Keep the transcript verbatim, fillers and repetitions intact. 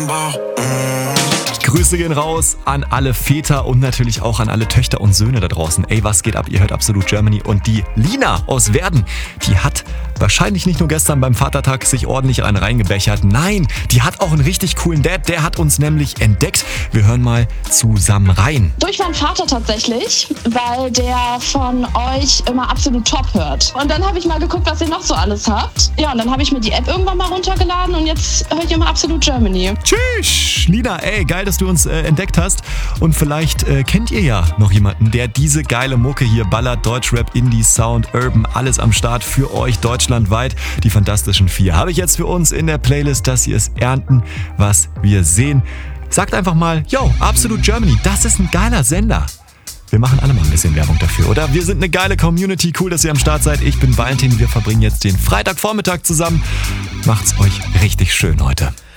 Bauch. Mm. Grüße gehen raus an alle Väter und natürlich auch an alle Töchter und Söhne da draußen. Ey, was geht ab? Ihr hört Absolut Germany. Und die Lina aus Werden, die hat wahrscheinlich nicht nur gestern beim Vatertag sich ordentlich einen reingebechert. Nein, die hat auch einen richtig coolen Dad. Der hat uns nämlich entdeckt. Wir hören mal zusammen rein. Durch meinen Vater tatsächlich, weil der von euch immer Absolut Top hört. Und dann habe ich mal geguckt, was ihr noch so alles habt. Ja, und dann habe ich mir die App irgendwann mal runtergeladen und jetzt höre ich immer Absolut Germany. Tschüss! Lina, ey, geil, dass du uns äh, entdeckt hast. Und vielleicht äh, kennt ihr ja noch jemanden, der diese geile Mucke hier ballert. Deutschrap, Indie, Sound, Urban, alles am Start für euch deutschlandweit. Die Fantastischen Vier habe ich jetzt für uns in der Playlist, dass sie es ernten, was wir sehen. Sagt einfach mal, yo, Absolut Germany, das ist ein geiler Sender. Wir machen alle mal ein bisschen Werbung dafür, oder? Wir sind eine geile Community. Cool, dass ihr am Start seid. Ich bin Valentin. Wir verbringen jetzt den Freitagvormittag zusammen. Macht's euch richtig schön heute.